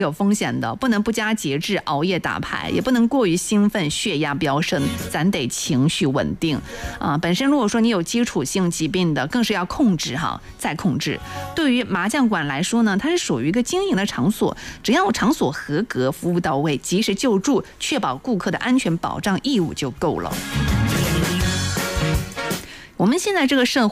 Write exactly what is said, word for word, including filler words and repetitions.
有风险的，不能不加节制熬夜打牌，也不能过于兴奋血压飙升，咱得情绪稳定啊。本身如果说你有基础性疾病的，更是要控制哈，再控制。对于麻将馆来说呢，它是属于一个经营的场所，只要场所合格、服务到位、及时救助，确保顾客的安全保障义务就够了。我们现在这个社会